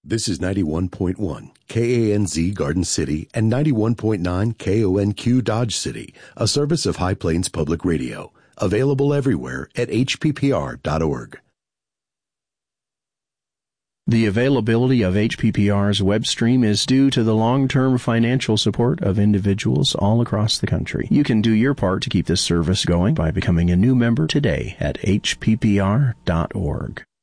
This is 91.1 KANZ Garden City and 91.9 KONQ Dodge City, a service of High Plains Public Radio. Available everywhere at hppr.org. The availability of HPPR's web stream is due to the long-term financial support of individuals all across the country. You can do your part to keep this service going by becoming a new member today at hppr.org.